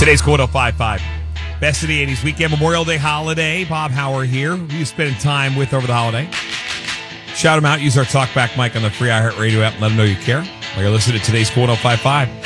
Today's Cool 1055. Best of the 80s weekend, Memorial Day holiday. Bob Hauer here. Who you spending time with over the holiday? Shout them out. Use our talkback mic on the free iHeartRadio app and let them know you care. While you're listening to today's Cool 1055.